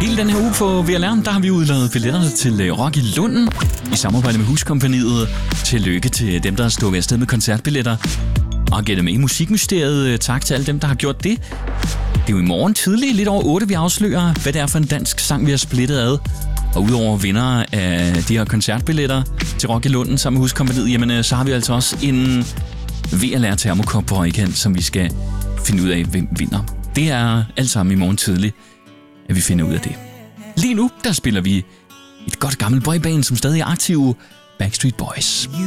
Hele den her uge på VLR, der har vi udladet billetter til Rock i Lunden i samarbejde med Huskompagniet. Tillykke til dem, der har stukket afsted med koncertbilletter. Og gætte med i Musikmysteriet. Tak til alle dem, der har gjort det. Det er jo i morgen tidligt, lidt over 8, vi afslører, hvad det er for en dansk sang, vi har splittet ad. Og udover vindere af de her koncertbilletter til Rock i Lunden sammen med Huskompagniet, jamen så har vi altså også en VLR termokop på højkant, som vi skal finde ud af, hvem vinder. Det er alt sammen i morgen tidligt, at vi finder ud af det. Lige nu, der spiller vi et godt gammelt boyband, som stadig er aktive, Backstreet Boys.